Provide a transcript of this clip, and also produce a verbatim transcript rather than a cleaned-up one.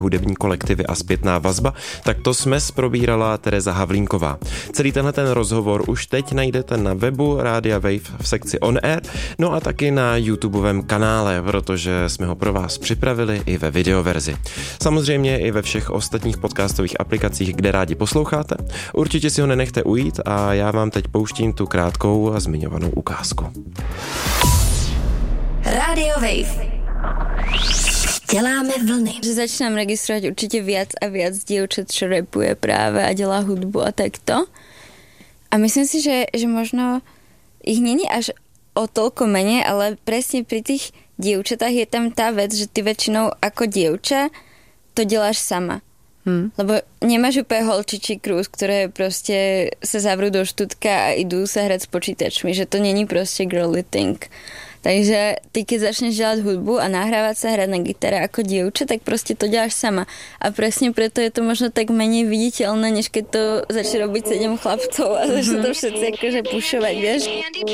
hudební kolektivy a zpětná vazba, tak to smes probírala Tereza Havlínková. Celý tenhle ten rozhovor už teď najdete na webu Rádia Wave v sekci On Air, no a taky na YouTubeovém kanále, protože jsme ho pro vás připravili i ve videoverzi. Samozřejmě i ve všech ostatních podcastových aplikacích, kde rádi posloucháte. Určitě si ho nenechte ujít a já vám teď pouštím tu krátkou a zmiňovanou ukázku. Rádio Wave. Děláme vlny. Že začínám registrovať určite viac a viac dievčat, čo rapuje práve a delá hudbu a takto. A myslím si, že, že možno ich není až o toľko menej, ale presne pri tých dievčatách je tam tá vec, že ty väčšinou ako dievča to deláš sama. Hmm. Lebo nemáš úplne holčičí krúz, ktoré proste sa zavrú do štútka a idú sa hrať s počítačmi, že to není proste girly thing. Takže ty, keď začneš dělat hudbu a nahrávať sa, hrať na gitare ako dievča, tak proste to děláš sama. A presne preto je to možno tak menej viditeľné, než keď to začne robiť sedem chlapcov a začne to všetci akože pušovať, vieš.